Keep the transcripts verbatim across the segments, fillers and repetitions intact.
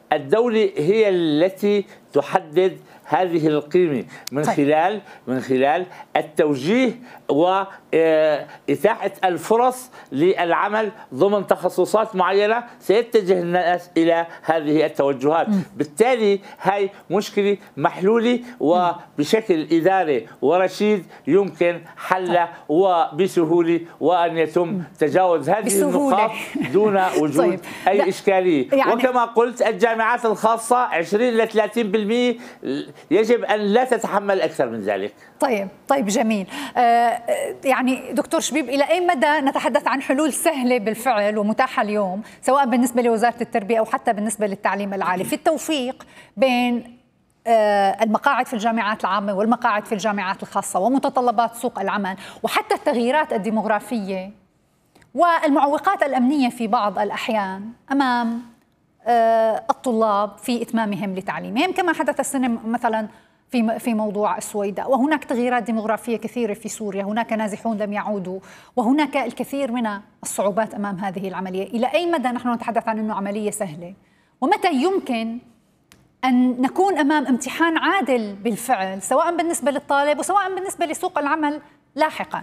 الدولة هي التي تحدد هذه القيمة من خلال من خلال التوجيه وإتاحة الفرص للعمل ضمن تخصصات معينة سيتجه الناس إلى هذه التوجهات. بالتالي هاي مشكلة محلولة وبشكل إداري ورشيد يمكن حلها وبسهولة، وأن يتم تجاوز هذه النقاط دون وجود طيب. أي إشكالية. يعني وكما قلت الجامعات الخاصة عشرين إلى ثلاثين بالمئة يجب أن لا تتحمل أكثر من ذلك. طيب طيب جميل. آه يعني دكتور شبيب، إلى أي مدى نتحدث عن حلول سهلة بالفعل ومتاحة اليوم سواء بالنسبة لوزارة التربية أو حتى بالنسبة للتعليم العالي في التوفيق بين آه المقاعد في الجامعات العامة والمقاعد في الجامعات الخاصة ومتطلبات سوق العمل وحتى التغييرات الديموغرافية والمعوقات الأمنية في بعض الأحيان أمام آه الطلاب في إتمامهم لتعليمهم، كما حدث السنة مثلا في في موضوع السويداء، وهناك تغييرات ديموغرافية كثيرة في سوريا، هناك نازحون لم يعودوا، وهناك الكثير من الصعوبات أمام هذه العملية. إلى أي مدى نحن نتحدث عن أنه عملية سهلة؟ ومتى يمكن أن نكون أمام امتحان عادل بالفعل سواء بالنسبة للطالب وسواء بالنسبة لسوق العمل لاحقا؟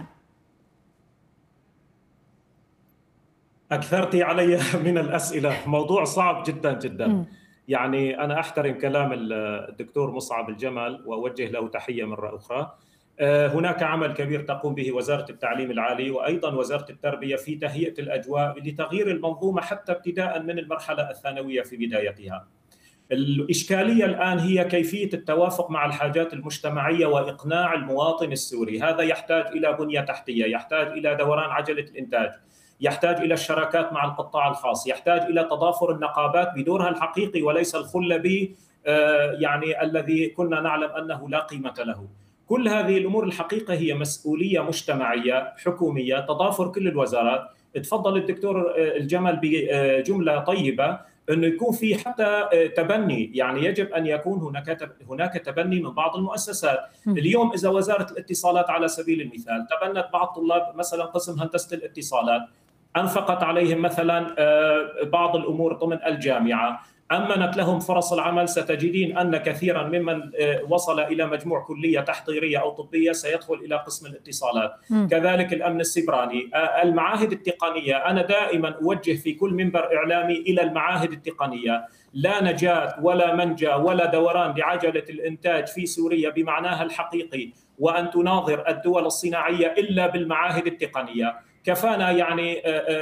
أكثرتي علي من الأسئلة، موضوع صعب جدا جدا. م. يعني أنا أحترم كلام الدكتور مصعب الجمل وأوجه له تحية مرة أخرى. هناك عمل كبير تقوم به وزارة التعليم العالي وأيضا وزارة التربية في تهيئة الأجواء لتغيير المنظومة حتى ابتداء من المرحلة الثانوية في بدايتها. الإشكالية الآن هي كيفية التوافق مع الحاجات المجتمعية وإقناع المواطن السوري. هذا يحتاج إلى بنية تحتية، يحتاج إلى دوران عجلة الإنتاج، يحتاج إلى الشراكات مع القطاع الخاص، يحتاج إلى تضافر النقابات بدورها الحقيقي وليس الخلبي يعني الذي كنا نعلم أنه لا قيمة له. كل هذه الأمور الحقيقة هي مسؤولية مجتمعية حكومية، تضافر كل الوزارات. تفضل الدكتور الجمل بجملة طيبة أنه يكون في حتى تبني، يعني يجب أن يكون هناك هناك تبني من بعض المؤسسات. اليوم إذا وزارة الاتصالات على سبيل المثال تبنت بعض طلاب مثلا قسم هندسة الاتصالات، أنفقت عليهم مثلا بعض الأمور ضمن الجامعة، أمنت لهم فرص العمل، ستجدين أن كثيرا ممن وصل إلى مجموع كلية تحضيرية أو طبية سيدخل إلى قسم الاتصالات. م. كذلك الأمن السيبراني، المعاهد التقنية. أنا دائما أوجه في كل منبر إعلامي إلى المعاهد التقنية. لا نجاة ولا منجى ولا دوران لعجلة الإنتاج في سوريا بمعناها الحقيقي وأن تناظر الدول الصناعية إلا بالمعاهد التقنية. كفانا يعني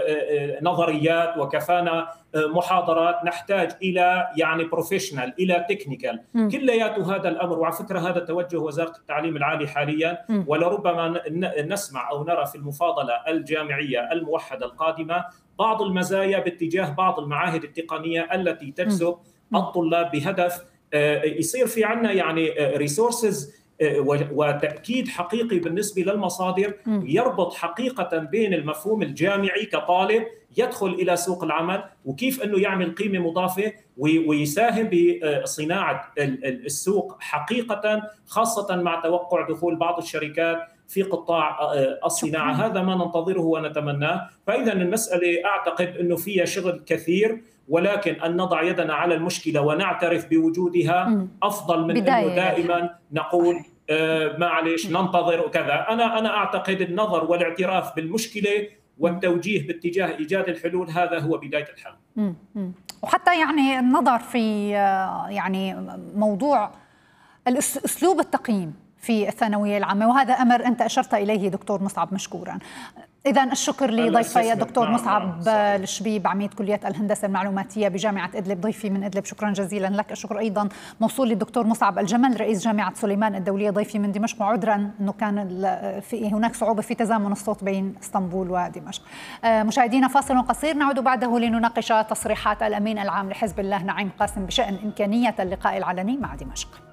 نظريات وكفانا محاضرات، نحتاج إلى يعني بروفيشنال، إلى تكنيكال. كليات هذا الأمر، وعلى فكرة هذا توجه وزارة التعليم العالي حاليا، ولربما نسمع أو نرى في المفاضلة الجامعية الموحدة القادمة بعض المزايا باتجاه بعض المعاهد التقنية التي تجذب الطلاب بهدف يصير في عنا يعني ريسورسز وتأكيد حقيقي بالنسبة للمصادر يربط حقيقة بين المفهوم الجامعي كطالب يدخل إلى سوق العمل وكيف أنه يعمل قيمة مضافة ويساهم بصناعة السوق حقيقة، خاصة مع توقع دخول بعض الشركات في قطاع الصناعة. هذا ما ننتظره ونتمناه. فإذا المسألة أعتقد أنه فيها شغل كثير، ولكن أن نضع يدنا على المشكلة ونعترف بوجودها أفضل من أنه دائما نقول آه معلش ننتظر وكذا. أنا أنا أعتقد النظر والاعتراف بالمشكلة والتوجيه باتجاه إيجاد الحلول هذا هو بداية الحل. وحتى يعني النظر في يعني موضوع أسلوب التقييم في الثانوية العامة، وهذا أمر أنت أشرت إليه دكتور مصعب مشكورا. إذا الشكر لضيفي الدكتور نعم مصعب نعم الشبيب عميد كلية الهندسة المعلوماتية بجامعة إدلب، ضيفي من إدلب، شكرا جزيلا لك. الشكر أيضا موصول للدكتور مصعب الجمل رئيس جامعة سليمان الدولية، ضيفي من دمشق، وعذرا أنه كان في هناك صعوبة في تزامن الصوت بين اسطنبول ودمشق. مشاهدينا فاصل قصير نعود بعده لنناقش تصريحات الأمين العام لحزب الله نعيم قاسم بشأن إمكانية اللقاء العلني مع دمشق.